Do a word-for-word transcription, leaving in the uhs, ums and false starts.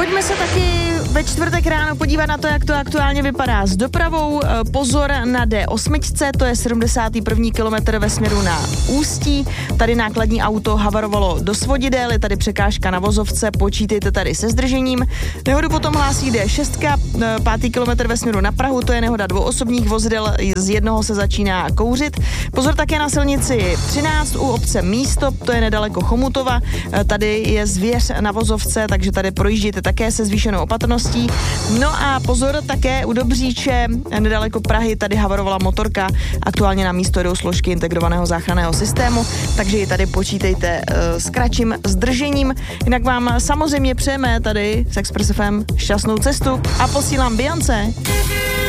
Pojďme se taky ve čtvrtek ráno podívat na to, jak to aktuálně vypadá s dopravou. Pozor na D osm, to je sedmdesátý první kilometr ve směru na Ústí. Tady nákladní auto havarovalo do svodidel, je tady překážka na vozovce, počítejte tady se zdržením. Nehodu potom hlásí D šest, pátý kilometr ve směru na Prahu, to je nehoda dvou osobních vozidel, z jednoho se začíná kouřit. Pozor také na silnici třináct u obce Místo, to je nedaleko Chomutova. Tady je zvěř na vozovce, takže tady projíždějte také se zvýšenou opatrností. No a pozor také u Dobříče, nedaleko Prahy, tady havarovala motorka. Aktuálně na místo jdou složky integrovaného záchranného systému, takže ji tady počítejte uh, s kratším zdržením. Jinak vám samozřejmě přejeme tady s Express F M šťastnou cestu a posílám Beyoncé.